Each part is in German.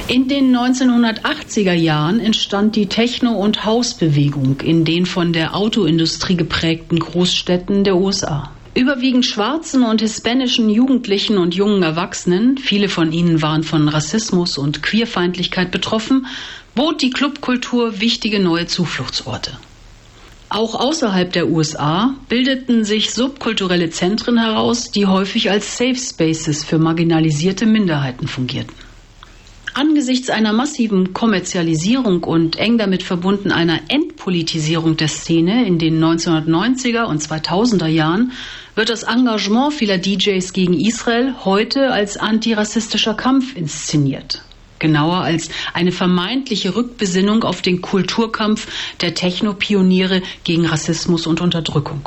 In den 1980er Jahren entstand die Techno- und House-Bewegung in den von der Autoindustrie geprägten Großstädten der USA. Überwiegend schwarzen und hispanischen Jugendlichen und jungen Erwachsenen, viele von ihnen waren von Rassismus und Queerfeindlichkeit betroffen, bot die Clubkultur wichtige neue Zufluchtsorte. Auch außerhalb der USA bildeten sich subkulturelle Zentren heraus, die häufig als Safe Spaces für marginalisierte Minderheiten fungierten. Angesichts einer massiven Kommerzialisierung und eng damit verbunden einer Entpolitisierung der Szene in den 1990er und 2000er Jahren wird das Engagement vieler DJs gegen Israel heute als antirassistischer Kampf inszeniert. Genauer als eine vermeintliche Rückbesinnung auf den Kulturkampf der Techno-Pioniere gegen Rassismus und Unterdrückung.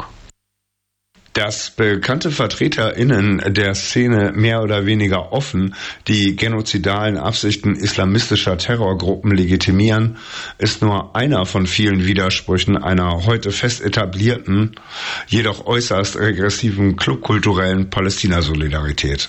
Dass bekannte VertreterInnen der Szene mehr oder weniger offen die genozidalen Absichten islamistischer Terrorgruppen legitimieren, ist nur einer von vielen Widersprüchen einer heute fest etablierten, jedoch äußerst regressiven clubkulturellen Palästina-Solidarität.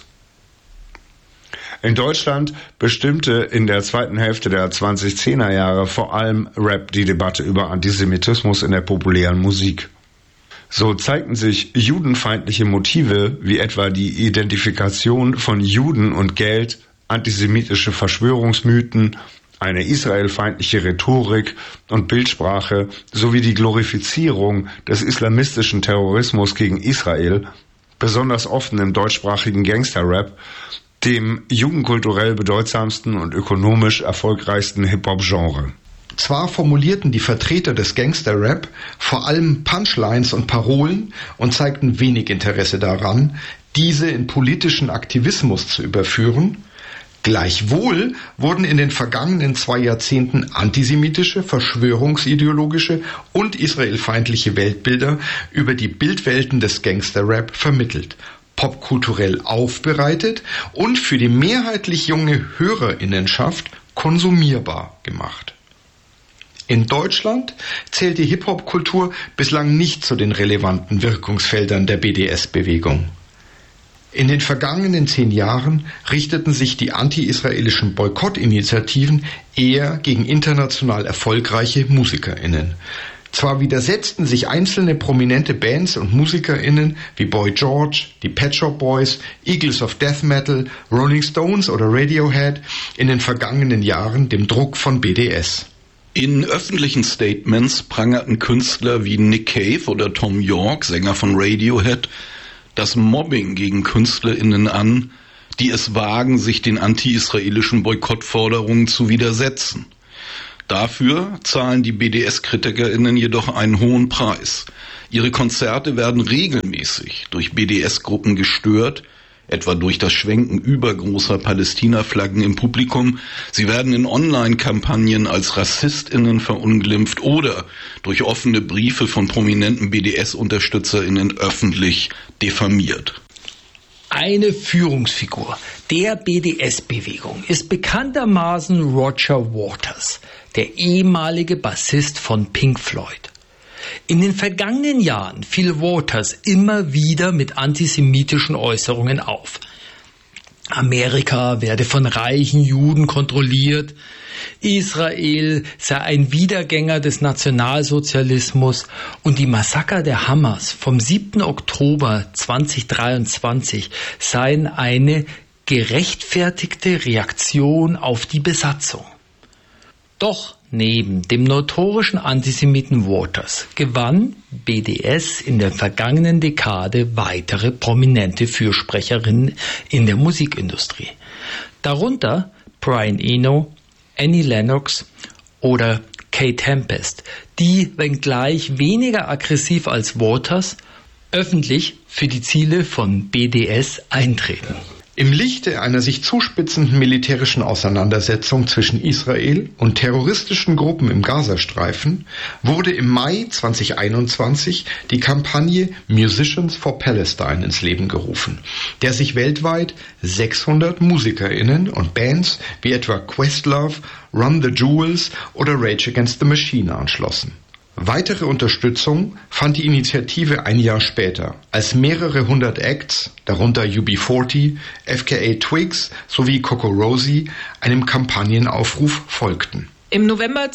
In Deutschland bestimmte in der zweiten Hälfte der 2010er Jahre vor allem Rap die Debatte über Antisemitismus in der populären Musik. So zeigten sich judenfeindliche Motive wie etwa die Identifikation von Juden und Geld, antisemitische Verschwörungsmythen, eine israelfeindliche Rhetorik und Bildsprache sowie die Glorifizierung des islamistischen Terrorismus gegen Israel, besonders oft im deutschsprachigen Gangsterrap, dem jugendkulturell bedeutsamsten und ökonomisch erfolgreichsten Hip-Hop-Genre. Zwar formulierten die Vertreter des Gangster-Rap vor allem Punchlines und Parolen und zeigten wenig Interesse daran, diese in politischen Aktivismus zu überführen, gleichwohl wurden in den vergangenen 2 Jahrzehnten antisemitische, verschwörungsideologische und israelfeindliche Weltbilder über die Bildwelten des Gangster-Rap vermittelt, popkulturell aufbereitet und für die mehrheitlich junge Hörerinnenschaft konsumierbar gemacht. In Deutschland zählt die Hip-Hop-Kultur bislang nicht zu den relevanten Wirkungsfeldern der BDS-Bewegung. In den vergangenen 10 Jahren richteten sich die anti-israelischen Boykottinitiativen eher gegen international erfolgreiche MusikerInnen. Zwar widersetzten sich einzelne prominente Bands und MusikerInnen wie Boy George, die Pet Shop Boys, Eagles of Death Metal, Rolling Stones oder Radiohead in den vergangenen Jahren dem Druck von BDS. In öffentlichen Statements prangerten Künstler wie Nick Cave oder Tom York, Sänger von Radiohead, das Mobbing gegen KünstlerInnen an, die es wagen, sich den anti-israelischen Boykottforderungen zu widersetzen. Dafür zahlen die BDS-KritikerInnen jedoch einen hohen Preis. Ihre Konzerte werden regelmäßig durch BDS-Gruppen gestört, etwa durch das Schwenken übergroßer Palästina-Flaggen im Publikum. Sie werden in Online-Kampagnen als RassistInnen verunglimpft oder durch offene Briefe von prominenten BDS-UnterstützerInnen öffentlich diffamiert. Eine Führungsfigur der BDS-Bewegung ist bekanntermaßen Roger Waters, der ehemalige Bassist von Pink Floyd. In den vergangenen Jahren fiel Waters immer wieder mit antisemitischen Äußerungen auf. Amerika werde von reichen Juden kontrolliert, Israel sei ein Wiedergänger des Nationalsozialismus und die Massaker der Hamas vom 7. Oktober 2023 seien eine gerechtfertigte Reaktion auf die Besatzung. Doch neben dem notorischen Antisemiten Waters gewann BDS in der vergangenen Dekade weitere prominente Fürsprecherinnen in der Musikindustrie. Darunter Brian Eno, Annie Lennox oder Kay Tempest, die, wenngleich weniger aggressiv als Waters, öffentlich für die Ziele von BDS eintreten. Im Lichte einer sich zuspitzenden militärischen Auseinandersetzung zwischen Israel und terroristischen Gruppen im Gazastreifen wurde im Mai 2021 die Kampagne Musicians for Palestine ins Leben gerufen, der sich weltweit 600 MusikerInnen und Bands wie etwa Questlove, Run the Jewels oder Rage Against the Machine anschlossen. Weitere Unterstützung fand die Initiative ein Jahr später, als mehrere hundert Acts, darunter UB40, FKA Twigs sowie Coco Rosie, einem Kampagnenaufruf folgten. Im November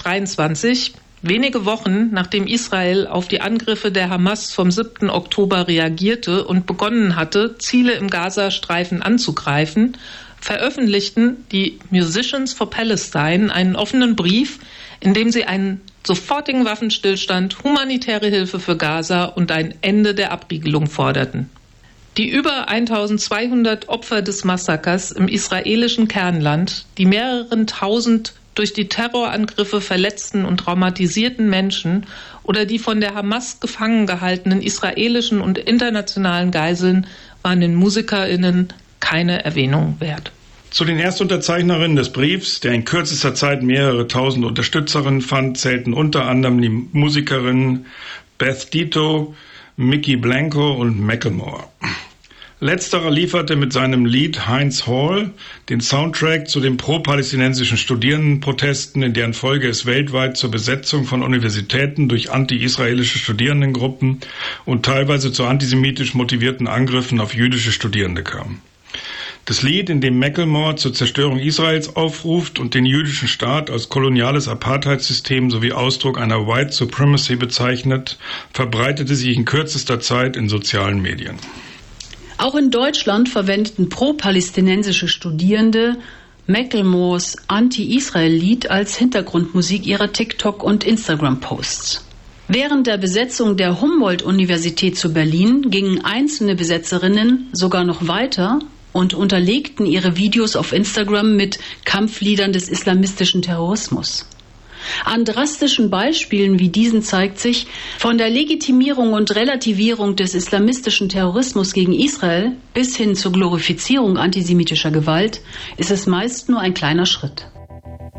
2023, wenige Wochen nachdem Israel auf die Angriffe der Hamas vom 7. Oktober reagierte und begonnen hatte, Ziele im Gazastreifen anzugreifen, veröffentlichten die Musicians for Palestine einen offenen Brief, in dem sie einen sofortigen Waffenstillstand, humanitäre Hilfe für Gaza und ein Ende der Abriegelung forderten. Die über 1200 Opfer des Massakers im israelischen Kernland, die mehreren tausend durch die Terrorangriffe verletzten und traumatisierten Menschen oder die von der Hamas gefangen gehaltenen israelischen und internationalen Geiseln waren den MusikerInnen keine Erwähnung wert. Zu den Erstunterzeichnerinnen des Briefs, der in kürzester Zeit mehrere tausend Unterstützerinnen fand, zählten unter anderem die Musikerinnen Beth Ditto, Mickey Blanco und Macklemore. Letzterer lieferte mit seinem Lied Heinz Hall den Soundtrack zu den pro-palästinensischen Studierendenprotesten, in deren Folge es weltweit zur Besetzung von Universitäten durch anti-israelische Studierendengruppen und teilweise zu antisemitisch motivierten Angriffen auf jüdische Studierende kam. Das Lied, in dem Macklemore zur Zerstörung Israels aufruft und den jüdischen Staat als koloniales Apartheidssystem sowie Ausdruck einer White Supremacy bezeichnet, verbreitete sich in kürzester Zeit in sozialen Medien. Auch in Deutschland verwendeten pro-palästinensische Studierende Macklemores Anti-Israel-Lied als Hintergrundmusik ihrer TikTok- und Instagram-Posts. Während der Besetzung der Humboldt-Universität zu Berlin gingen einzelne Besetzerinnen sogar noch weiter und unterlegten ihre Videos auf Instagram mit Kampfliedern des islamistischen Terrorismus. An drastischen Beispielen wie diesen zeigt sich, von der Legitimierung und Relativierung des islamistischen Terrorismus gegen Israel bis hin zur Glorifizierung antisemitischer Gewalt ist es meist nur ein kleiner Schritt.